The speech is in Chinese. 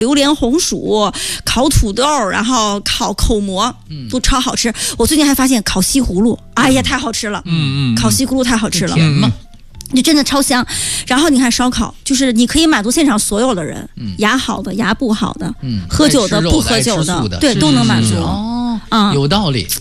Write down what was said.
榴莲红薯、烤土豆，然后烤口蘑，都超好吃。我最近还发现烤西葫芦，哎呀，太好吃了！烤西葫芦太好吃了， 甜吗？ 就真的超香。然后你看烧烤，就是你可以满足现场所有的人，牙好的、牙不好的，喝酒的、不喝酒的，对，都能满足。 哦，有道理。